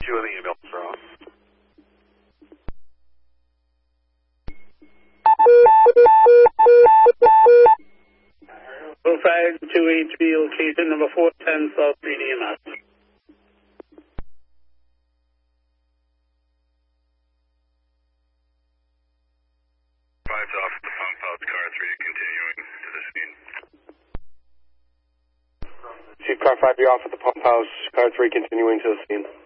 2 on the ambulance are off. 0528B location number 410 South Street EMS. 5's off at the pump house, car 3 continuing to the scene. Chief, car 5, you're off at the pump house, car 3 continuing to the scene.